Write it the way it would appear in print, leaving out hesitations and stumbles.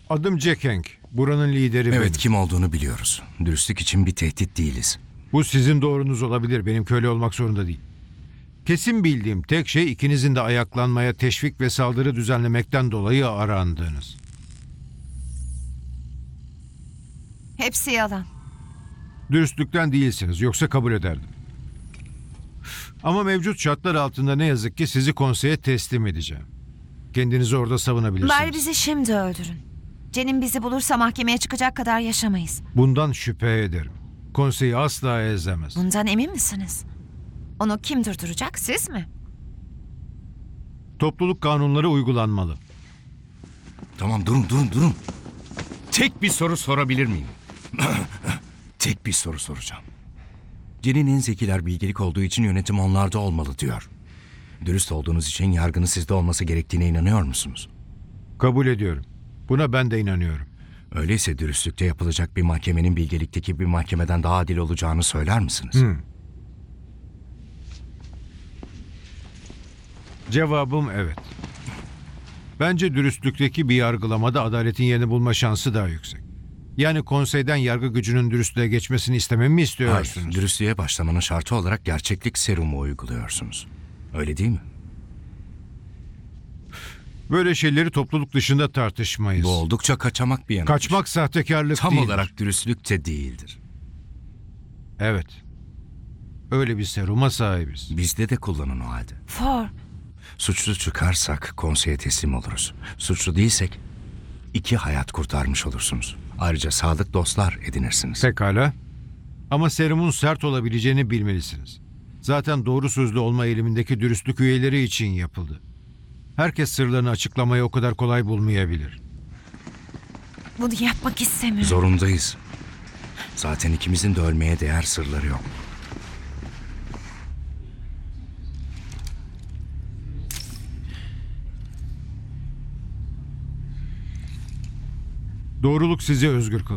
Adım Jack Hank. Buranın lideri benim. Evet, kim olduğunu biliyoruz. Dürüstlük için bir tehdit değiliz. Bu sizin doğrunuz olabilir. Benim köle olmak zorunda değil. Kesin bildiğim tek şey ikinizin de ayaklanmaya teşvik ve saldırı düzenlemekten dolayı arandığınız. Hepsi yalan. Dürüstlükten değilsiniz. Yoksa kabul ederdim. Ama mevcut şartlar altında ne yazık ki sizi konseye teslim edeceğim. Kendinizi orada savunabilirsiniz. Bari bizi şimdi öldürün. Cenin bizi bulursa mahkemeye çıkacak kadar yaşamayız. Bundan şüphe ederim. Konseyi asla ezemez. Bundan emin misiniz? Onu kim durduracak, siz mi? Topluluk kanunları uygulanmalı. Tamam, durun. Tek bir soru sorabilir miyim? Tek bir soru soracağım. Cen'in en zekiler bilgelik olduğu için yönetim onlarda olmalı diyor. Dürüst olduğunuz için yargının sizde olması gerektiğine inanıyor musunuz? Kabul ediyorum. Buna ben de inanıyorum. Öyleyse dürüstlükte yapılacak bir mahkemenin bilgelikteki bir mahkemeden daha adil olacağını söyler misiniz? Cevabım evet. Bence dürüstlükteki bir yargılamada adaletin yerini bulma şansı daha yüksek. Yani konseyden yargı gücünün dürüstlüğe geçmesini istememi mi istiyorsunuz? Hayır, dürüstlüğe başlamanın şartı olarak gerçeklik serumu uyguluyorsunuz. Öyle değil mi? Böyle şeyleri topluluk dışında tartışmayız. Bu oldukça kaçamak bir yanıtmış. Kaçmak sahtekarlık tam değildir. olarak dürüstlük de değildir. Evet. Öyle bir seruma sahibiz. Bizde de kullanın o halde. For, Suçlu çıkarsak konseye teslim oluruz. Suçlu değilsek 2 hayat kurtarmış olursunuz. Ayrıca sadık dostlar edinirsiniz. Pekala. Ama serumun sert olabileceğini bilmelisiniz. Zaten doğru sözlü olma eğilimindeki dürüstlük üyeleri için yapıldı. Herkes sırlarını açıklamayı o kadar kolay bulmayabilir. bunu yapmak istemiyorum. Zorundayız. Zaten ikimizin de ölmeye değer sırları yok. Doğruluk sizi özgür kılar.